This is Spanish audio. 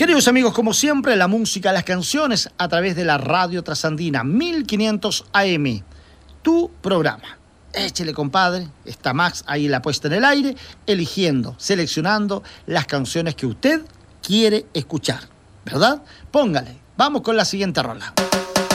Queridos amigos, como siempre, la música, las canciones a través de la Radio Trasandina 1500 AM, tu programa. Échele, compadre, está Max ahí la puesta en el aire, eligiendo, seleccionando las canciones que usted quiere escuchar, ¿verdad? Póngale, vamos con la siguiente rola.